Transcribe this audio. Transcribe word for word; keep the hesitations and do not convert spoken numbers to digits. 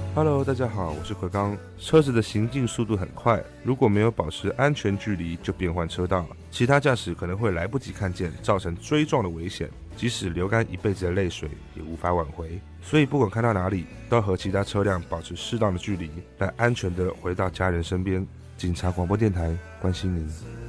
Hello， 大家好，我是奎刚。车子的行进速度很快，如果没有保持安全距离，就变换车道，其他驾驶可能会来不及看见，造成追撞的危险。即使流干一辈子的泪水，也无法挽回。所以不管开到哪里，都要和其他车辆保持适当的距离，来安全的回到家人身边。警察广播电台，关心您。